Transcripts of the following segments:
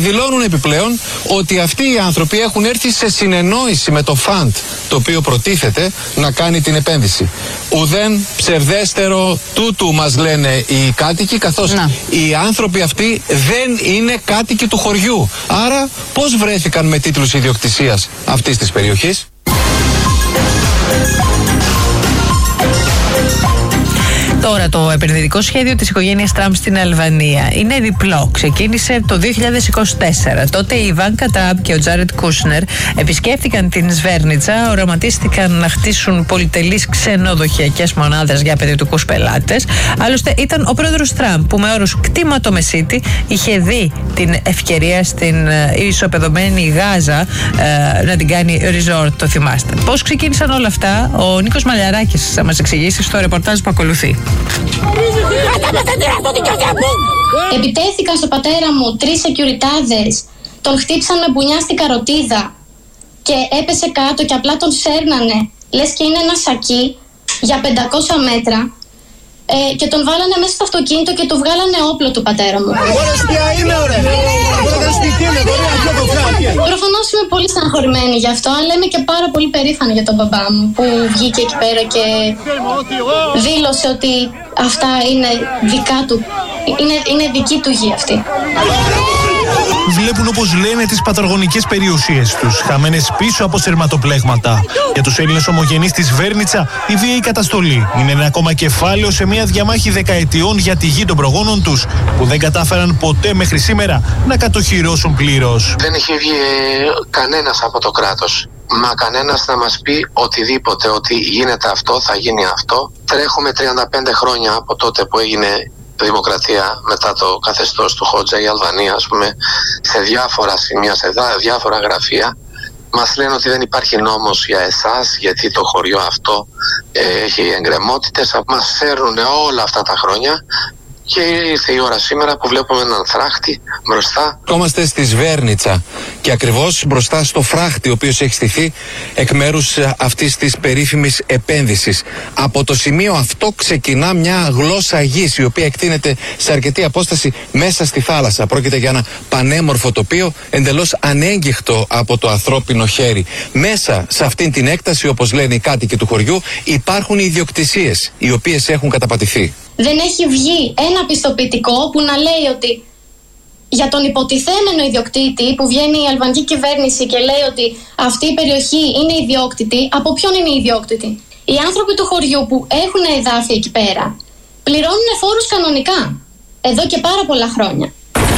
δηλώνουν επιπλέον ότι αυτοί οι άνθρωποι έχουν έρθει σε συνεννόηση με το φαντ το οποίο προτίθεται να κάνει την επένδυση. Ουδέν ψευδέστερο τούτου μας λένε οι κάτοικοι, καθώς οι άνθρωποι αυτοί δεν είναι κάτοικοι του χωριού. Άρα πώς βρέθηκαν με τίτλους ιδιοκτησίας αυτής της περιοχής? Τώρα το επενδυτικό σχέδιο της οικογένειας Τραμπ στην Αλβανία είναι διπλό. Ξεκίνησε το 2024. Τότε η Ιβάνκα Τραμπ και ο Τζάρετ Κούσνερ επισκέφτηκαν την Σβέρνιτσα, οραματίστηκαν να χτίσουν πολυτελείς ξενοδοχειακές μονάδες για επενδυτικούς πελάτες. Άλλωστε ήταν ο πρόεδρος Τραμπ που με όρους κτήμα το Μεσίτη είχε δει την ευκαιρία στην ισοπεδωμένη Γάζα να την κάνει resort, το θυμάστε. Πώς ξεκίνησαν όλα αυτά, ο Νίκος Μαλιαράκης θα μας εξηγήσει στο ρεπορτάζ που ακολουθεί. Επιτέθηκαν στο πατέρα μου 3 σεκιουριτάδες, τον χτύψαν με μπουνιά στην καροτίδα και έπεσε κάτω και απλά τον σέρνανε, λες και είναι ένα σακί για 500 μέτρα, και τον βάλανε μέσα στο αυτοκίνητο και του βγάλανε όπλο του πατέρα μου. Προφανώς είμαι πολύ στεναχωρημένη γι' αυτό, αλλά είμαι και πάρα πολύ περήφανη για τον μπαμπά μου που βγήκε εκεί πέρα και δήλωσε ότι αυτά είναι δικά του, είναι δική του γη αυτή. Βλέπουν, όπως λένε, τις παταγωνικές περιουσίες τους, χαμένες πίσω από σειρματοπλέγματα. Για τους Έλληνες ομογενείς της Σβέρνιτσα, η βίαιη καταστολή είναι ένα ακόμα κεφάλαιο σε μια διαμάχη δεκαετιών για τη γη των προγόνων τους, που δεν κατάφεραν ποτέ μέχρι σήμερα να κατοχυρώσουν πλήρως. Δεν είχε βγει κανένας από το κράτος. Μα κανένας να μας πει οτιδήποτε, ότι γίνεται αυτό, θα γίνει αυτό. Τρέχουμε 35 χρόνια από τότε που έγινε δημοκρατία μετά το καθεστώς του Χότζα, η Αλβανία, ας πούμε, σε διάφορα σημεία, σε διάφορα γραφεία. Μας λένε ότι δεν υπάρχει νόμος για εσάς, γιατί το χωριό αυτό έχει εγκρεμότητες. Μας φέρνουν όλα αυτά τα χρόνια. Και ήρθε η ώρα σήμερα που βλέπουμε έναν φράχτη μπροστά. Είμαστε στη Σβέρνιτσα και ακριβώς μπροστά στο φράχτη ο οποίος έχει στηθεί εκ μέρους αυτής της περίφημης επένδυσης. Από το σημείο αυτό ξεκινά μια γλώσσα γης η οποία εκτείνεται σε αρκετή απόσταση μέσα στη θάλασσα. Πρόκειται για ένα πανέμορφο τοπίο εντελώς ανέγγιχτο από το ανθρώπινο χέρι. Μέσα σε αυτήν την έκταση, όπως λένε οι κάτοικοι του χωριού, υπάρχουν οι ιδιοκτησίες οι οποίες έχουν καταπατηθεί. Δεν έχει βγει ένα πιστοποιητικό που να λέει ότι για τον υποτιθέμενο ιδιοκτήτη, που βγαίνει η αλβανική κυβέρνηση και λέει ότι αυτή η περιοχή είναι ιδιόκτητη, από ποιον είναι ιδιόκτητη? Οι άνθρωποι του χωριού που έχουν εδάφη εκεί πέρα πληρώνουν φόρους κανονικά εδώ και πάρα πολλά χρόνια.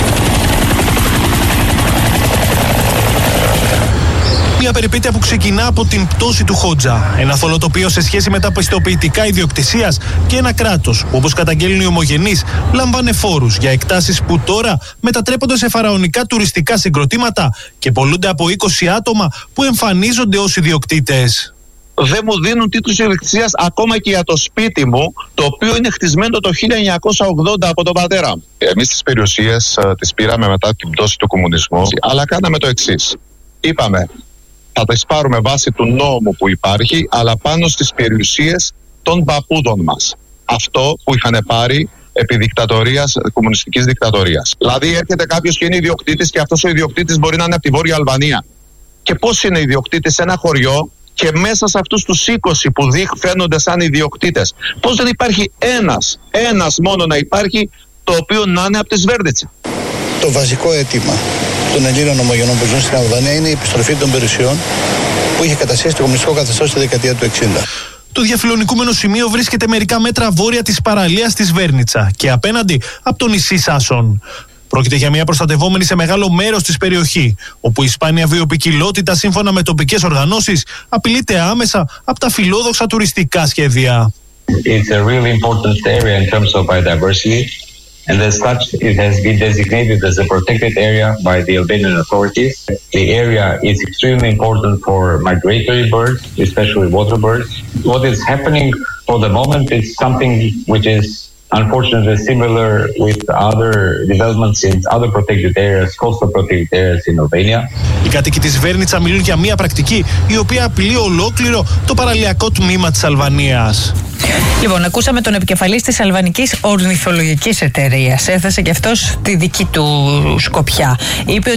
Μια περιπέτεια που ξεκινά από την πτώση του Χότζα. Ένα θολοτοπίο σε σχέση με τα πιστοποιητικά ιδιοκτησίας και ένα κράτος που, όπως καταγγέλνουν οι ομογενείς, λαμβάνε φόρους για εκτάσεις που τώρα μετατρέπονται σε φαραωνικά τουριστικά συγκροτήματα και πωλούνται από 20 άτομα που εμφανίζονται ως ιδιοκτήτες. Δεν μου δίνουν τίτλους ιδιοκτησίας ακόμα και για το σπίτι μου, το οποίο είναι χτισμένο το 1980 από τον πατέρα μου. Εμείς τις περιουσίες τις πήραμε μετά την πτώση του κομμουνισμού, αλλά κάναμε το εξής. Είπαμε, θα τις πάρουμε βάσει του νόμου που υπάρχει, αλλά πάνω στις περιουσίες των παππούδων μας. Αυτό που είχαν πάρει επί δικτατορίας, κομμουνιστικής δικτατορίας. Δηλαδή έρχεται κάποιος και είναι ιδιοκτήτης και αυτός ο ιδιοκτήτης μπορεί να είναι από τη Βόρεια Αλβανία. Και πώς είναι ιδιοκτήτης σε ένα χωριό και μέσα σε αυτούς τους 20 που φαίνονται σαν ιδιοκτήτες, πώς δεν υπάρχει ένας μόνο να υπάρχει, το οποίο να είναι από τη Σβέρνιτσα? Το βασικό αίτημα των Ελλήνων ομογενών που ζουν στην Αλβανία είναι η επιστροφή των περιουσιών που είχε κατασχέσει το κομμουνιστικό καθεστώς στη δεκαετία του 60. Το διαφιλονικούμενο σημείο βρίσκεται μερικά μέτρα βόρεια της παραλίας της Σβέρνιτσα και απέναντι από το νησί Σάσον. Πρόκειται για μια προστατευόμενη σε μεγάλο μέρος της περιοχή, όπου η σπάνια βιοποικιλότητα, σύμφωνα με τοπικές οργανώσεις, απειλείται άμεσα από τα φιλόδοξα τουριστικά σχέδια. It's a really important area in terms of biodiversity, and as such, it has been designated as a protected area by the Albanian authorities. The area is extremely important for migratory birds, especially water birds. What is happening for the moment is something which is unfortunately similar with other developments in other protected areas, coastal protected areas in Albania. Οι κάτοικοι της Σβέρνιτσα μιλούν για μια πρακτική η οποία απειλεί ολόκληρο το παραλιακό τμήμα της Αλβανίας. Λοιπόν, ακούσαμε τον επικεφαλής της Αλβανικής Ορνηθολογικής Εταιρείας. Έθεσε και αυτός τη δική του σκοπιά. Είπε